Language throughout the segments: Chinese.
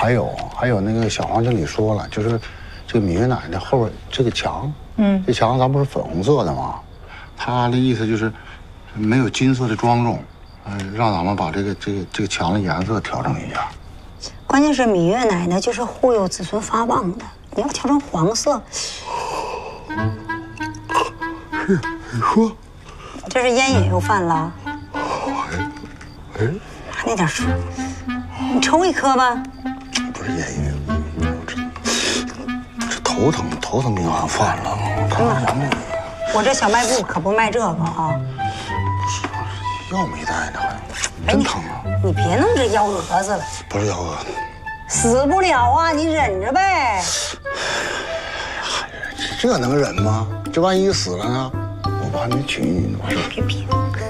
还有那个小黄经理说了，就是这个芈月奶奶后边这个墙，这墙咱不是粉红色的吗？他的意思就是没有金色的庄重，让咱们把这个墙的颜色调整一下。 关键是芈月奶奶就是护佑子孙发旺的，你要调成黄色。 是，你说， 这是烟瘾又犯了。那点水，你抽一颗吧。 不是烟瘾，这头疼病好像犯了。 我这小卖部可不卖这个啊。 药没带呢，真疼啊！ 你别弄这幺蛾子了。 不是幺蛾子， 死不了啊，你忍着呗。 这能忍吗？这万一死了呢？我不还没娶你呢吗？ 别。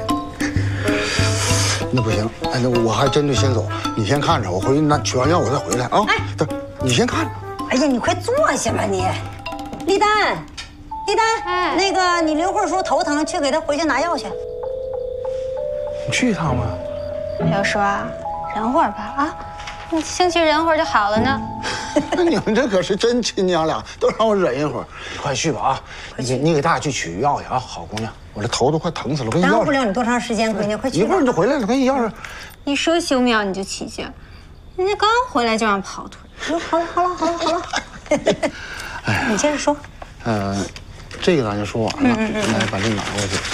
那不行，哎，那我还真得先走。你先看着，我回去拿取完药我再回来啊。哎，等你先看着。 哎呀，你快坐下吧你。丽丹，哎，那个你刘慧说头疼，去给她回去拿药去。 你去一趟吧。 刘叔啊，忍会儿吧啊，你兴许忍会儿就好了呢。 那你们这可是真亲娘俩，都让我忍一会儿。你快去吧啊！你给大家去取药去啊，好姑娘，我这头都快疼死了。我给你耽钥匙。 误不了你多长时间，闺女，快去。 一会儿你就回来了，给你钥匙。 你说休喵你就起劲，人家刚回来就让跑腿。 好了。你接着说。 这个咱就说完了。来，把这拿过去。